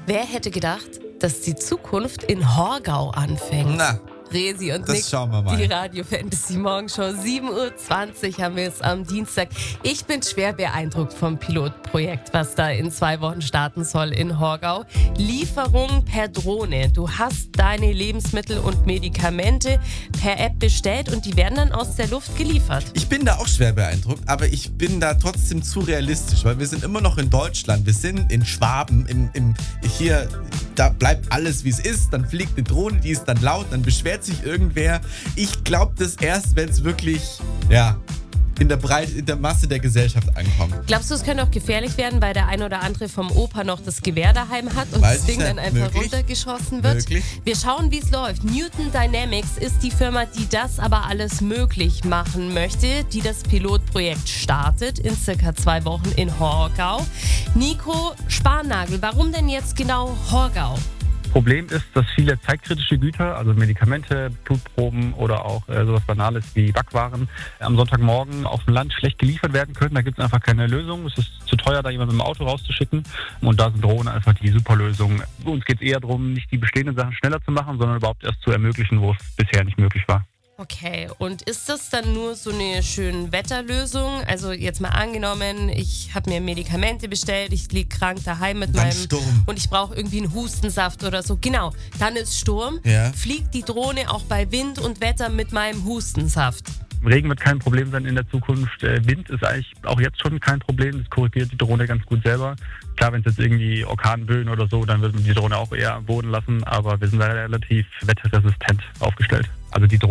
Wer hätte gedacht, dass die Zukunft in Horgau anfängt? Na, Resi und das Nick, schauen wir mal. die Radio Fantasy Morgenshow, 7.20 Uhr haben wir es am Dienstag. Ich bin schwer beeindruckt vom Pilotprojekt, was da in 2 Wochen starten soll in Horgau. Lieferung per Drohne. Du hast deine Lebensmittel und Medikamente per App bestellt und die werden dann aus der Luft geliefert. Ich bin da auch schwer beeindruckt, aber ich bin da trotzdem zu realistisch, weil wir sind immer noch in Deutschland. Wir sind in Schwaben, hier, da bleibt alles wie es ist. Dann fliegt eine Drohne, die ist dann laut, dann beschwert sich irgendwer. Ich glaube das erst, wenn es wirklich, in der Masse der Gesellschaft ankommt. Glaubst du, es könnte auch gefährlich werden, weil der ein oder andere vom Opa noch das Gewehr daheim hat und Weiß das ich Ding dann nicht. einfach Möglich. runtergeschossen wird? Möglich. Wir schauen, wie es läuft. Newton Dynamics ist die Firma, die das aber alles möglich machen möchte, die das Pilotprojekt startet in circa 2 Wochen in Horgau. Nico Sparnagel, warum denn jetzt genau Horgau? Problem ist, dass viele zeitkritische Güter, also Medikamente, Blutproben oder auch sowas Banales wie Backwaren, am Sonntagmorgen auf dem Land schlecht geliefert werden können. Da gibt es einfach keine Lösung. Es ist zu teuer, da jemand mit dem Auto rauszuschicken. Und da sind Drohnen einfach die super Lösung. Uns geht es eher darum, nicht die bestehenden Sachen schneller zu machen, sondern überhaupt erst zu ermöglichen, wo es bisher nicht möglich war. Okay, und ist das dann nur so eine schöne Wetterlösung? Also jetzt mal angenommen, ich habe mir Medikamente bestellt, ich liege krank daheim mit meinem Sturm. und ich brauche irgendwie einen Hustensaft oder so. Genau, dann ist Sturm. Ja. Fliegt die Drohne auch bei Wind und Wetter mit meinem Hustensaft? Regen wird kein Problem sein in der Zukunft. Wind ist eigentlich auch jetzt schon kein Problem. Das korrigiert die Drohne ganz gut selber. Klar, wenn es jetzt irgendwie Orkanböen oder so, dann wird man die Drohne auch eher am Boden lassen. Aber wir sind da relativ wetterresistent aufgestellt. Also die Drohne